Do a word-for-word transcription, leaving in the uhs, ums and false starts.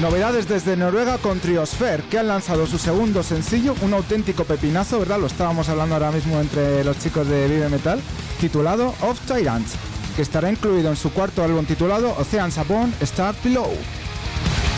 Novedades desde Noruega con Triosphere, que han lanzado su segundo sencillo, un auténtico pepinazo, ¿verdad? Lo estábamos hablando ahora mismo entre los chicos de Vive Metal, titulado Of Tyrants, que estará incluido en su cuarto álbum titulado Oceans Above, Stars Below.